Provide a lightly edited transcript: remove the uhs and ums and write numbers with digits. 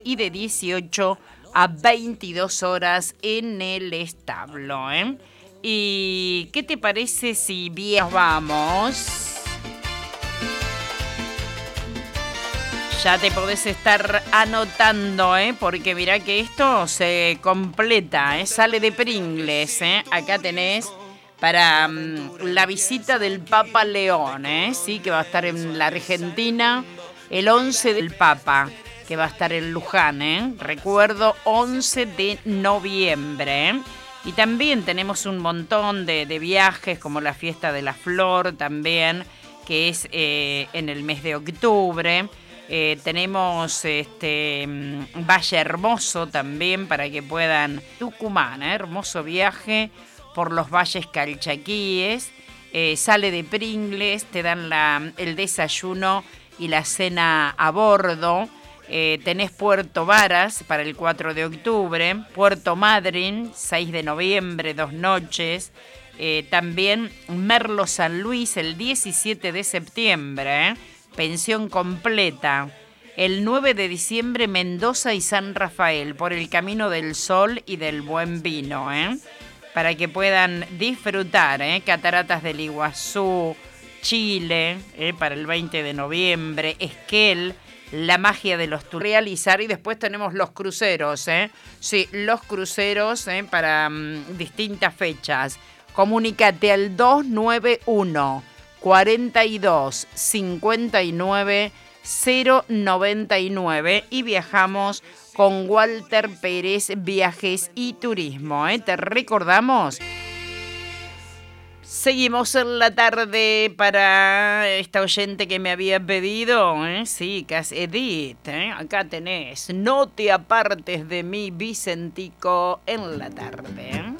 y de 18 a 22 horas en el establo, ¿eh? ¿Y qué te parece si bien vamos? Ya te podés estar anotando, porque mirá que esto se completa, sale de Pringles. Acá tenés para la visita del Papa León, sí, que va a estar en la Argentina el 11 del Papa, que va a estar en Luján, recuerdo, 11 de noviembre. Y también tenemos un montón de viajes, como la Fiesta de la Flor también, que es en el mes de octubre. Tenemos Valle Hermoso también para que puedan. Tucumán, hermoso viaje por los valles calchaquíes. Sale de Pringles, te dan el desayuno y la cena a bordo. Tenés Puerto Varas para el 4 de octubre, Puerto Madryn, 6 de noviembre, 2 noches. También Merlo San Luis el 17 de septiembre, pensión completa. El 9 de diciembre Mendoza y San Rafael por el Camino del Sol y del Buen Vino, para que puedan disfrutar, Cataratas del Iguazú, Chile, para el 20 de noviembre, Esquel, la magia de los tours realizar, y después tenemos los cruceros, sí, los cruceros para distintas fechas. Comunícate al 291 42 59 099 y viajamos con Walter Pérez Viajes y Turismo, Te recordamos. Seguimos en la tarde para esta oyente que me había pedido, sí, que es Edith, acá tenés, no te apartes de mí, Vicentico, en la tarde.